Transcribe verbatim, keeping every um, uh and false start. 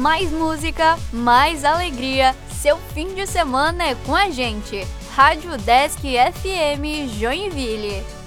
mais música, mais alegria. Seu fim de semana é com a gente. Rádio Desk F M Joinville.